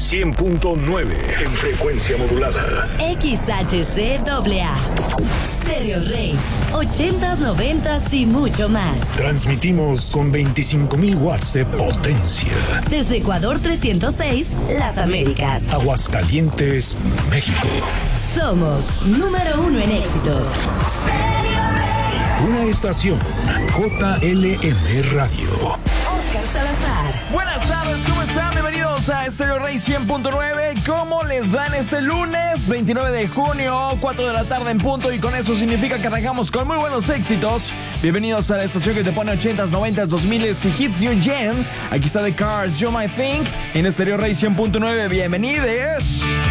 100.9 en frecuencia modulada. XHCAA. Stereo Rey. 80s, 90s y mucho más. Transmitimos con 25,000 watts de potencia. Desde Ecuador 306, Las Américas. Aguascalientes, México. Somos número 1 en éxitos. Una estación JLM Radio. Oscar Salazar. Buenas tardes, ¿cómo están? Bienvenidos a Stereo Rey 100.9. ¿Cómo les va en este lunes 29 de junio, 4 de la tarde en punto? Y con eso significa que arrancamos con muy buenos éxitos. Bienvenidos a la estación que te pone 80s, 90s, 2000s y hits new gen. Aquí está The Cars, You Might Think en Stereo Rey 100.9. Bienvenidos.